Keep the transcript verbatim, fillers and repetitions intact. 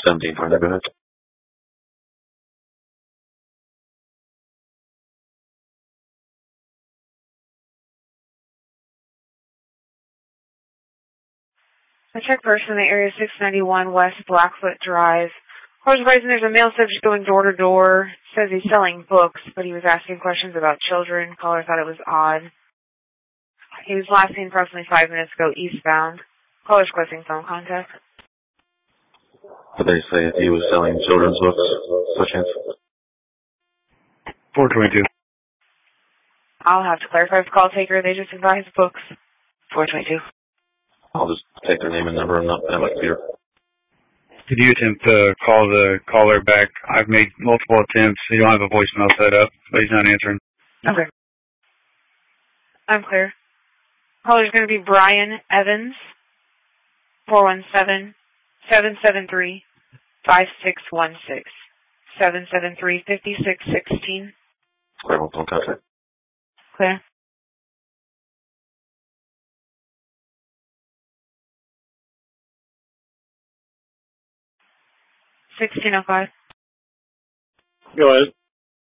seventeen for neighborhood. A check person in the area six ninety-one West Blackfoot Drive. Caller's advising there's a male subject going door to door. Says he's selling books, but he was asking questions about children. Caller thought it was odd. He was last seen approximately five minutes ago eastbound. Caller's requesting phone contact. Did they say if he was selling children's books? So chance? four twenty-two. I'll have to clarify with the call taker. They just advised books. four twenty-two. I'll just take their name and number and not have my computer. Did you attempt to call the caller back? I've made multiple attempts. You don't have a voicemail set up, but he's not answering. Okay. I'm clear. Caller's going to be Brian Evans, four one seven, seven seven three, five six one six, seven seven three, five six one six. Clear, phone contact. Clear. sixteen oh five. Go ahead.